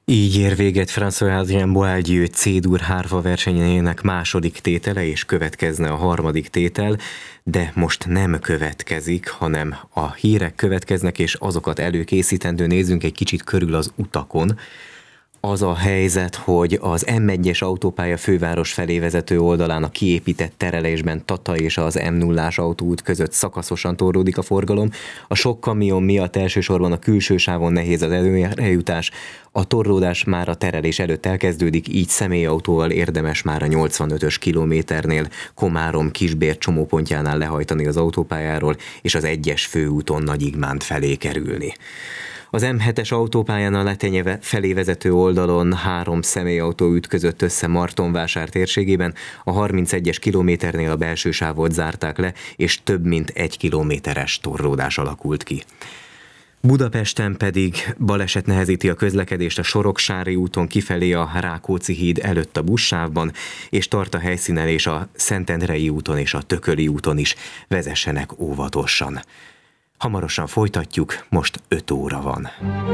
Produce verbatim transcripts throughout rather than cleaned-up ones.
Így ér véget François-Adrien Boieldieu C-dur hárfa versenyének második tétele, és következne a harmadik tétel, de most nem következik, hanem a hírek következnek, és azokat előkészítendő. Nézzünk egy kicsit körül az utakon. Az a helyzet, hogy az M egyes autópálya főváros felé vezető oldalán a kiépített terelésben Tata és az M nullás autóút között szakaszosan torlódik a forgalom. A sok kamion miatt elsősorban a külső sávon nehéz az előrejutás. A torlódás már a terelés előtt elkezdődik, így személyautóval érdemes már a nyolcvanötös kilométernél Komárom Kisbér csomópontjánál lehajtani az autópályáról, és az egyes főúton Nagyigmánt felé kerülni. Az M hetes autópályán a Letenye felé vezető oldalon három személyautó ütközött össze Martonvásár térségében, a harmincegyes kilométernél a belső sávot zárták le, és több mint egy kilométeres torlódás alakult ki. Budapesten pedig baleset nehezíti a közlekedést a Soroksári úton kifelé a Rákóczi híd előtt a buszsávban, és tart a helyszínen, és a Szentendrei úton és a Tököli úton is vezessenek óvatosan. Hamarosan folytatjuk, most öt óra van.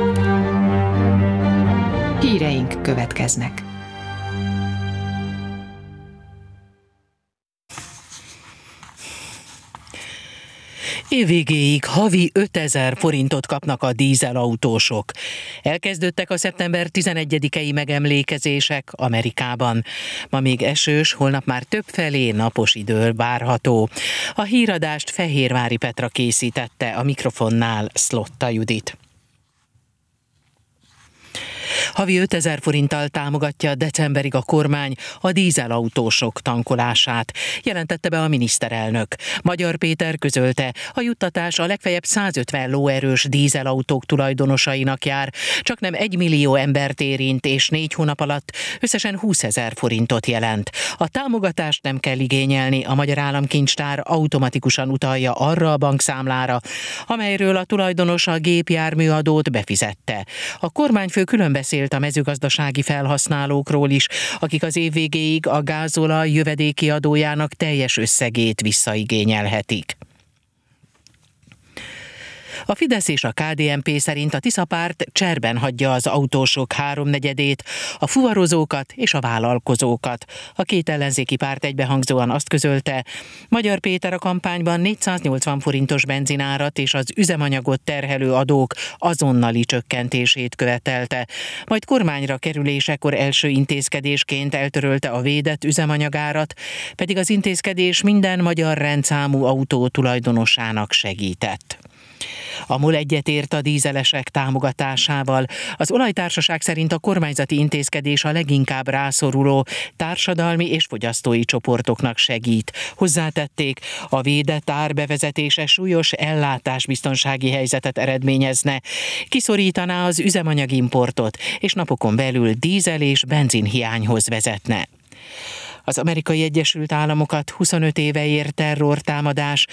Híreink következnek. Évvégéig havi ötezer forintot kapnak a dízelautósok. Elkezdődtek a szeptember tizenegyedikei megemlékezések Amerikában. Ma még esős, holnap már többfelé napos idő várható. A híradást Fehérvári Petra készítette, a mikrofonnál Szlotta Judit. Havi ötezer forinttal támogatja decemberig a kormány a dízelautósok tankolását, jelentette be a miniszterelnök. Magyar Péter közölte, a juttatás a legfeljebb százötven lóerős dízelautók tulajdonosainak jár, csak nem egy millió embert érint, és négy hónap alatt összesen húszezer forintot jelent. A támogatást nem kell igényelni, a Magyar Államkincstár automatikusan utalja arra a bankszámlára, amelyről a tulajdonos a gépjárműadót befizette. A kormányfő külön beszélt a mezőgazdasági felhasználókról is, akik az év végéig a gázolaj jövedéki adójának teljes összegét visszaigényelhetik. A Fidesz és a ká dé en pé szerint a Tisza párt cserben hagyja az autósok háromnegyedét, a fuvarozókat és a vállalkozókat. A két ellenzéki párt egybehangzóan azt közölte, Magyar Péter a kampányban négyszáznyolcvan forintos benzinárat és az üzemanyagot terhelő adók azonnali csökkentését követelte, majd kormányra kerülésekor első intézkedésként eltörölte a védett üzemanyagárat, pedig az intézkedés minden magyar rendszámú autó tulajdonosának segített. A MOL egyetért a dízelesek támogatásával. Az olajtársaság szerint a kormányzati intézkedés a leginkább rászoruló társadalmi és fogyasztói csoportoknak segít. Hozzátették, a védett ár bevezetése súlyos ellátásbiztonsági helyzetet eredményezne, kiszorítaná az üzemanyagimportot, és napokon belül dízel és benzinhiányhoz vezetne. Az Amerikai Egyesült Államokat huszonöt éve ért terrortámadás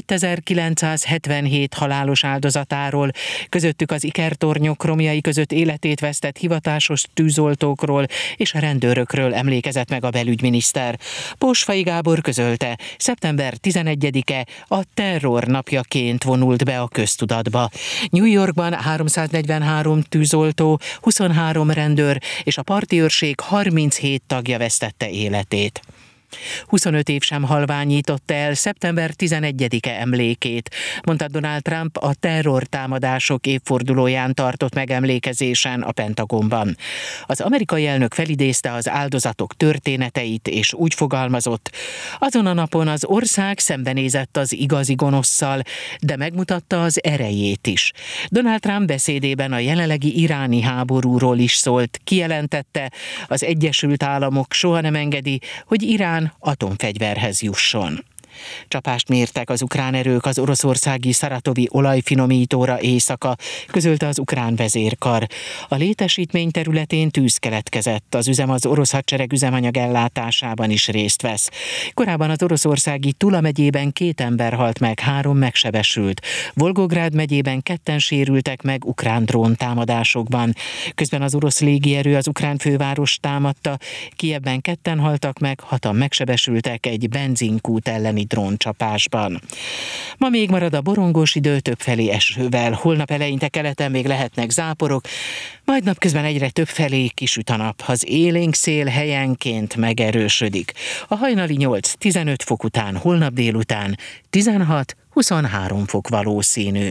kétezer-kilencszázhetvenhét halálos áldozatáról, közöttük az ikertornyok romjai között életét vesztett hivatásos tűzoltókról és a rendőrökről emlékezett meg a belügyminiszter. Posfai Gábor közölte, szeptember tizenegyedike a terror napjaként vonult be a köztudatba. New Yorkban háromszáznegyvenhárom tűzoltó, huszonhárom rendőr és a parti őrség harminchét tagja vesztette életét. huszonöt év sem halványította el szeptember tizenegyedike emlékét, mondta Donald Trump a terrortámadások évfordulóján tartott megemlékezésen a Pentagonban. Az amerikai elnök felidézte az áldozatok történeteit, és úgy fogalmazott, azon a napon az ország szembenézett az igazi gonoszszal, de megmutatta az erejét is. Donald Trump beszédében a jelenlegi iráni háborúról is szólt, kijelentette, az Egyesült Államok soha nem engedi, hogy Irán atomfegyverhez jusson. Csapást mértek az ukrán erők az oroszországi szaratovi olajfinomítóra éjszaka, közölte az ukrán vezérkar. A létesítmény területén tűz keletkezett, az üzem az orosz hadsereg üzemanyag ellátásában is részt vesz. Korábban az oroszországi Tula megyében két ember halt meg, három megsebesült. Volgográd megyében ketten sérültek meg ukrán dróntámadásokban. Közben az orosz légierő az ukrán főváros támadta, Kijevben ketten haltak meg, hatan megsebesültek egy benzinkút elleni dróncsapásban. Ma még marad a borongós idő, többfelé esővel, holnap eleinte keleten még lehetnek záporok, majd napközben egyre többfelé kisüt a nap, az élénk szél helyenként megerősödik. A hajnali nyolc-tizenöt fok után, holnap délután tizenhat-huszonhárom fok valószínű.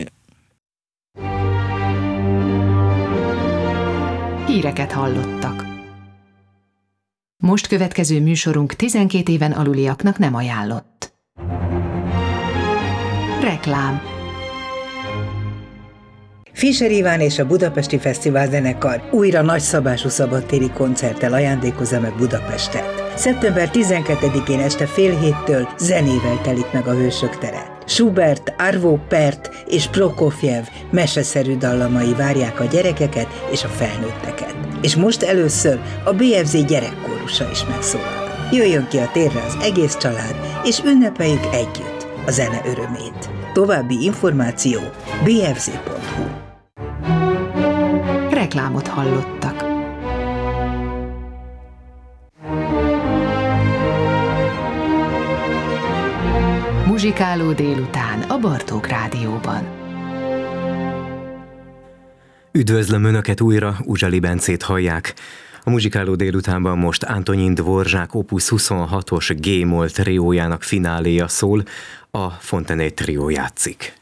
Híreket hallottak. Most következő műsorunk tizenkét éven aluliaknak nem ajánlott. Reklám. Fischer Iván és a Budapesti Fesztivál Zenekar újra nagyszabású szabadtéri koncerttel ajándékozza meg Budapestet. szeptember tizenkettedikén este fél héttől zenével telik meg a Hősök tere. Schubert, Arvo Pärt és Prokofjev meseszerű dallamai várják a gyerekeket és a felnőtteket. És most először a bé ef zé gyerekkórusa is megszólal. Jöjjön ki a térre az egész család, és ünnepeljük együtt a zene örömét. További információ bé ef zé pont hu. Reklámot hallottak. Muzsikáló délután a Bartók Rádióban. Üdvözlöm Önöket újra, Uzsali Bencét hallják. A Muzsikáló délutánban most Antonín Dvorzsák opus huszonhatos G-moll triójának fináléja szól, a Fontenay trió játszik.